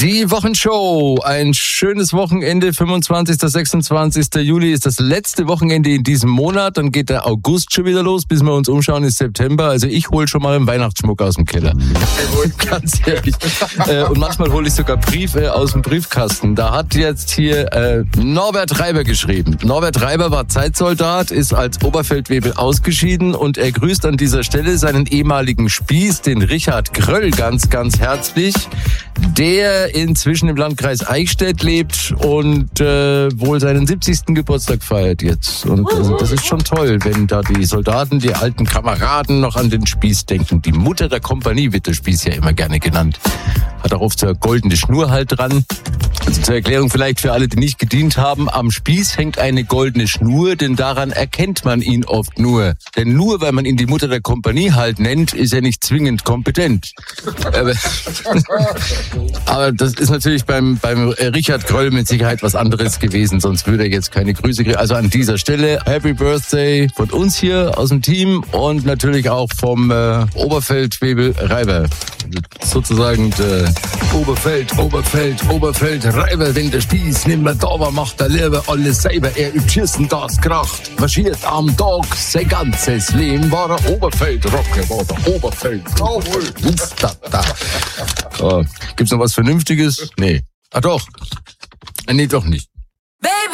Die Wochenshow. Ein schönes Wochenende. 25. 26. Juli ist das letzte Wochenende in diesem Monat. Dann geht der August schon wieder los. Bis wir uns umschauen, ist September. Also ich hole schon mal einen Weihnachtsschmuck aus dem Keller. Ganz ehrlich. Und manchmal hole ich sogar Briefe aus dem Briefkasten. Da hat jetzt hier Norbert Reiber geschrieben. Norbert Reiber war Zeitsoldat, ist als Oberfeldwebel ausgeschieden und er grüßt an dieser Stelle seinen ehemaligen Spieß, den Richard Kröll, ganz, ganz herzlich. Der inzwischen im Landkreis Eichstätt lebt und wohl seinen 70. Geburtstag feiert jetzt. Und das ist schon toll, wenn da die Soldaten, die alten Kameraden noch an den Spieß denken. Die Mutter der Kompanie wird der Spieß ja immer gerne genannt. Hat auch oft so eine goldene Schnur halt dran. Also zur Erklärung vielleicht für alle, die nicht gedient haben. Am Spieß hängt eine goldene Schnur, denn daran erkennt man ihn oft nur. Denn nur weil man ihn die Mutter der Kompanie halt nennt, ist er nicht zwingend kompetent. Aber das ist natürlich beim Richard Kröll mit Sicherheit was anderes gewesen, sonst würde er jetzt keine Grüße kriegen. Also an dieser Stelle Happy Birthday von uns hier aus dem Team und natürlich auch vom Oberfeldwebel Reiber. Sozusagen der Oberfeld Reiber, wenn der Spieß nimmer da war, macht der Lehrer alles selber. Er übt Schießen, das kracht, marschiert am Tag, sein ganzes Leben war er Oberfeldrocker, war der Oberfeld. Gibt's noch was Vernünftiges? Nee. Ah doch. Nee, doch nicht.